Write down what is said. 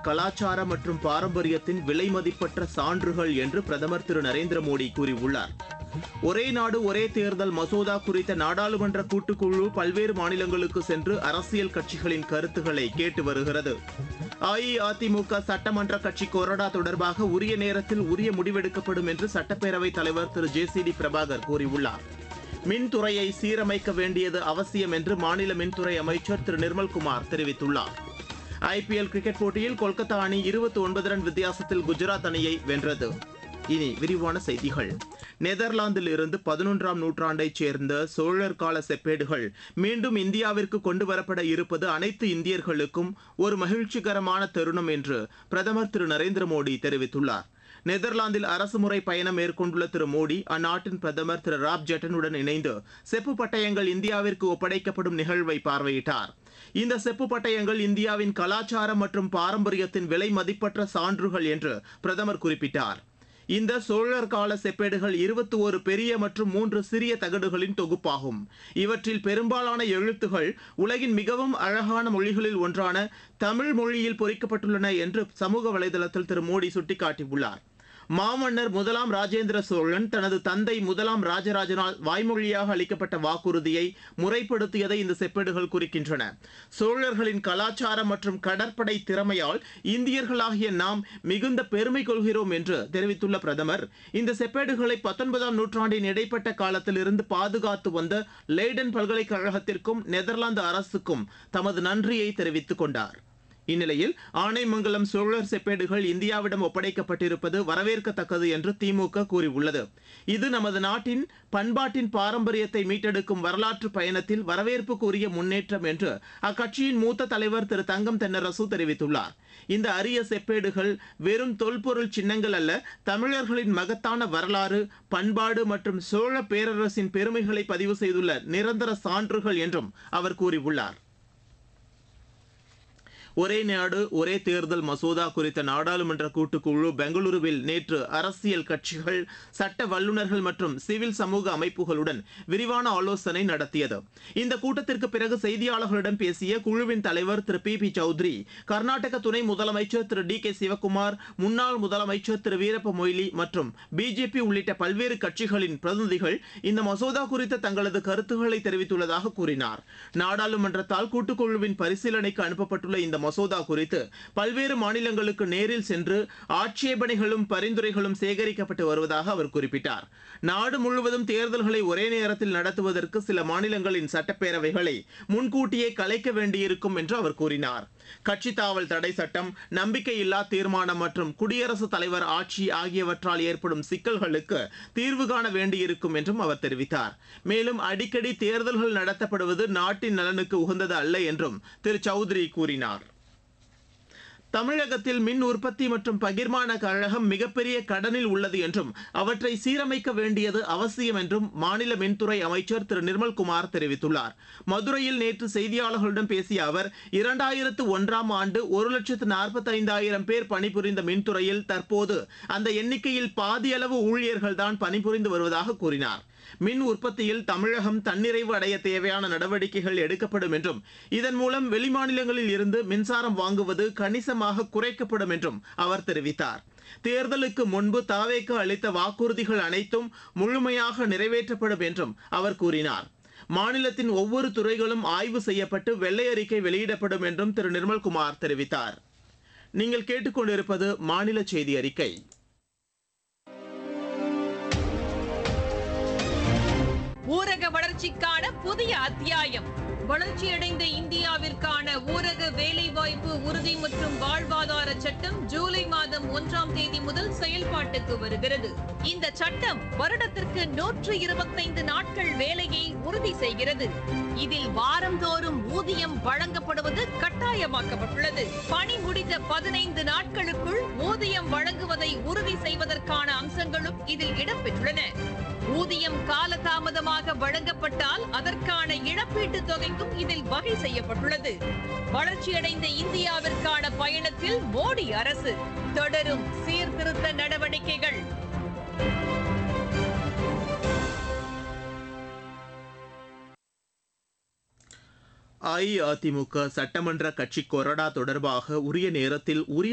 கலாச்சார மற்றும் பாரம்பரியத்தின் விலைமதிப்பற்ற சான்றுகள் என்று பிரதமர் திரு நரேந்திர மோடி கூறியுள்ளார். ஒரே நாடு ஒரே தேர்தல் மசோதா குறித்த நாடாளுமன்ற கூட்டுக்குழு பல்வேறு மாநிலங்களுக்கு சென்று அரசியல் கட்சிகளின் கருத்துக்களை கேட்டு வருகிறது. அஇஅதிமுக சட்டமன்ற கட்சி கொறடா தொடர்பாக உரிய நேரத்தில் உரிய முடிவெடுக்கப்படும் என்று சட்டப்பேரவைத் தலைவர் திரு ஜே.சி.டி. பிரபாகர் கூறியுள்ளார். மின்துறையை சீரமைக்க வேண்டியது அவசியம் என்று மாநில மின்துறை அமைச்சர் திரு நிர்மல்குமார் தெரிவித்துள்ளார். ஐபிஎல் கிரிக்கெட் போட்டியில் கொல்கத்தா அணி 29 ரன் வித்தியாசத்தில் குஜராத் அணியை வென்றது. இனி விரிவான செய்திகள். நெதர்லாந்தில் இருந்து 11ஆம் நூற்றாண்டைச் சேர்ந்த சோழர் கால செப்பேடுகள் மீண்டும் இந்தியாவிற்கு கொண்டு வரப்பட இருப்பது அனைத்து இந்தியர்களுக்கும் ஒரு மகிழ்ச்சிகரமான தருணம் என்று பிரதமர் திரு நரேந்திர மோடி தெரிவித்துள்ளார். நெதர்லாந்தில் அரசுமுறை பயணம் மேற்கொண்டுள்ள திரு மோடி அந்நாட்டின் பிரதமர் திரு ராப் ஜெட்டனுடன் இணைந்து செப்பு பட்டயங்கள் இந்தியாவிற்கு ஒப்படைக்கப்படும் நிகழ்வை பார்வையிட்டார். இந்த செப்பு பட்டயங்கள் இந்தியாவின் கலாச்சாரம் மற்றும் பாரம்பரியத்தின் விலை மதிப்பற்ற சான்றுகள் என்று பிரதமர் குறிப்பிட்டார். இந்த சோழர் கால செப்பேடுகள் 21 பெரிய மற்றும் 3 சிறிய தகடுகளின் தொகுப்பாகும். இவற்றில் பெரும்பாலான எழுத்துகள் உலகின் மிகவும் அழகான மொழிகளில் ஒன்றான தமிழ் மொழியில் பொறிக்கப்பட்டுள்ளன என்று சமூக வலைதளத்தில் திரு மோடி சுட்டிக்காட்டியுள்ளார். மாமன்னர் முதலாம் ராஜேந்திர சோழன் தனது தந்தை முதலாம் ராஜராஜனால் வாய்மொழியாக அளிக்கப்பட்ட வாக்குறுதியை முறைப்படுத்தியதை இந்த செப்பேடுகள் குறிக்கின்றன. சோழர்களின் கலாச்சாரம் மற்றும் கடற்படை திறமையால் இந்தியர்களாகிய நாம் மிகுந்த பெருமை கொள்கிறோம் என்று தெரிவித்துள்ள பிரதமர், இந்த செப்பேடுகளை 19ஆம் நூற்றாண்டின் இடைப்பட்ட காலத்திலிருந்து பாதுகாத்து வந்த லெய்டன் பல்கலைக்கழகத்திற்கும் நெதர்லாந்து அரசுக்கும் தமது நன்றியை தெரிவித்துக் கொண்டார். இந்நிலையில் ஆனைமங்கலம் சோழர் செப்பேடுகள் இந்தியாவிடம் ஒப்படைக்கப்பட்டிருப்பது வரவேற்கத்தக்கது என்று திமுக கூறியுள்ளது. இது நமது நாட்டின் பண்பாட்டின் பாரம்பரியத்தை மீட்டெடுக்கும் வரலாற்று பயணத்தில் வரவேற்புக்குரிய முன்னேற்றம் என்று அக்கட்சியின் மூத்த தலைவர் திரு தங்கம் தென்னரசு தெரிவித்துள்ளார். இந்த அரிய செப்பேடுகள் வெறும் தொல்பொருள் சின்னங்கள் அல்ல, தமிழர்களின் மகத்தான வரலாறு, பண்பாடு மற்றும் சோழ பேரரசின் பெருமைகளை பதிவு செய்துள்ள நிரந்தர சான்றுகள் என்றும் அவர் கூறியுள்ளார். ஒரே நாடு ஒரே தேர்தல் மசோதா குறித்த நாடாளுமன்ற கூட்டுக்குழு பெங்களூருவில் நேற்று அரசியல் கட்சிகள், சட்ட வல்லுநர்கள் மற்றும் சிவில் சமூக அமைப்புகளுடன் விரிவான ஆலோசனை நடத்தியது. இந்த கூட்டத்திற்கு பிறகு செய்தியாளர்களிடம் பேசிய குழுவின் தலைவர் திரு பி சௌத்ரி, கர்நாடக துணை முதலமைச்சர் திரு டி கே சிவக்குமார், முன்னாள் முதலமைச்சர் திரு வீரப்ப மொய்லி மற்றும் பிஜேபி உள்ளிட்ட பல்வேறு கட்சிகளின் பிரதிநிதிகள் இந்த மசோதா குறித்த தங்களது கருத்துக்களை தெரிவித்துள்ளதாக கூறினார். நாடாளுமன்றத்தால் கூட்டுக்குழுவின் பரிசீலனைக்கு அனுப்பப்பட்டுள்ள இந்த மசோதா குறித்து பல்வேறு மாநிலங்களுக்கு நேரில் சென்று ஆட்சேபனைகளும் பரிந்துரைகளும் சேகரிக்கப்பட்டு வருவதாக அவர் குறிப்பிட்டார். நாடு முழுவதும் தேர்தல்களை ஒரே நேரத்தில் நடத்துவதற்கு சில மாநிலங்களின் சட்டப்பேரவைகளை முன்கூட்டியே கலைக்க வேண்டியிருக்கும் என்று அவர் கூறினார். கட்சி தாவல் தடை சட்டம், நம்பிக்கையில்லா தீர்மானம் மற்றும் குடியரசுத் தலைவர் ஆட்சி ஆகியவற்றால் ஏற்படும் சிக்கல்களுக்கு தீர்வு காண வேண்டியிருக்கும் என்றும் அவர் தெரிவித்தார். மேலும் அடிக்கடி தேர்தல்கள் நடத்தப்படுவது நாட்டின் நலனுக்கு உகந்தது அல்ல என்றும் திரு சௌத்ரி கூறினார். தமிழகத்தில் மின் உற்பத்தி மற்றும் பகிர்மான கழகம் மிகப்பெரிய கடனில் உள்ளது என்றும் அவற்றை சீரமைக்க வேண்டியது அவசியம் என்றும் மாநில மின்துறை அமைச்சர் திரு நிர்மல்குமார் தெரிவித்துள்ளார். மதுரையில் நேற்று செய்தியாளர்களிடம் பேசிய அவர், 2001ஆம் ஆண்டு 1,45,000 பேர் பணிபுரிந்த மின்துறையில் தற்போது அந்த எண்ணிக்கையில் பாதியளவு ஊழியர்கள் தான் பணிபுரிந்து வருவதாக கூறினார். மின் உற்பத்தியில் தமிழகம் தன்னிறைவு அடைய தேவையான நடவடிக்கைகள் எடுக்கப்படும் என்றும் இதன் மூலம் வெளிமாநிலங்களில் இருந்து மின்சாரம் வாங்குவது கணிசமாக குறைக்கப்படும் என்றும் அவர் தெரிவித்தார். தேர்தலுக்கு முன்பு தாவேக்கு அளித்த வாக்குறுதிகள் அனைத்தும் முழுமையாக நிறைவேற்றப்படும் என்றும் அவர் கூறினார். மாநிலத்தின் ஒவ்வொரு துறைகளும் ஆய்வு செய்யப்பட்டு வெள்ளை அறிக்கை வெளியிடப்படும் என்றும் திரு நிர்மல்குமார் தெரிவித்தார். நீங்கள் கேட்டுக்கொண்டிருப்பது மாநில செய்தி அறிக்கை. ஊரக வளர்ச்சிக்கான புதிய அத்தியாயம். வளர்ச்சியடைந்த இந்தியாவிற்கான ஊரக வேலைவாய்ப்பு உறுதி மற்றும் வாழ்வாதார சட்டம் ஜூலை மாதம் 1ஆம் தேதி முதல் செயல்பாட்டுக்கு வருகிறது. இந்த சட்டம் வருடத்திற்கு 125 நாட்கள் வேலையை உறுதி செய்கிறது. இதில் வாரந்தோறும் ஊதியம் வழங்கப்படுவது கட்டாயமாக்கப்பட்டுள்ளது. பணி முடிந்த 15 நாட்களுக்குள் ஊதியம் வழங்குவதை உறுதி செய்வதற்கான அம்சங்களும் இதில் இடம்பெற்றுள்ளன. ஊதியம் காலதாமதமாக வழங்கப்பட்டால் அதற்கான இழப்பீட்டுத் தொகைக்கும் இதில் வகை செய்யப்பட்டுள்ளது. வளர்ச்சியடைந்த இந்தியாவிற்கான பயணத்தில் மோடி அரசு தொடரும் சீர்திருத்த நடவடிக்கைகள். அஇஅதிமுக சட்டமன்ற கட்சி கொறடா தொடர்பாக உரிய நேரத்தில் உரிய